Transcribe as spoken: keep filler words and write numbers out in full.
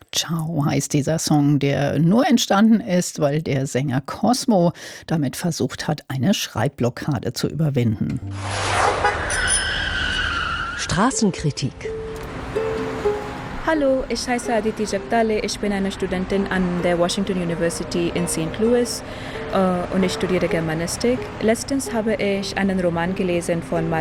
Ciao heißt dieser Song, der nur entstanden ist, weil der Sänger Cosmo damit versucht hat, eine Schreibblockade zu überwinden. Straßenkritik. Hallo, ich heiße Aditi Jagdale. Ich bin eine Studentin an der Washington University in Saint Louis äh, und ich studiere Germanistik. Letztens habe ich einen Roman gelesen von